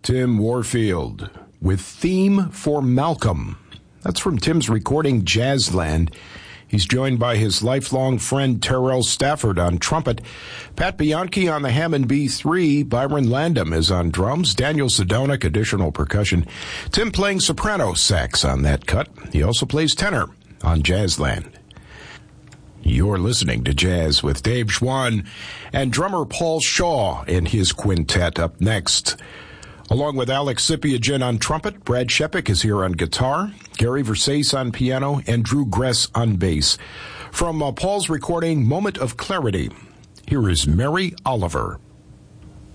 Tim Warfield with Theme for Malcolm. That's from Tim's recording Jazzland. He's joined by his lifelong friend Terrell Stafford on trumpet, Pat Bianchi on the Hammond B3, Byron Landam is on drums, Daniel Sedonic additional percussion, Tim playing soprano sax on that cut. He also plays tenor on Jazzland. You're listening to Jazz with Dave Schwann and drummer Paul Shaw in his quintet up next. Along with Alex Sipiagin on trumpet, Brad Shepik is here on guitar, Gary Versace on piano, and Drew Gress on bass. From Paul's recording, Moment of Clarity, here is Mary Oliver.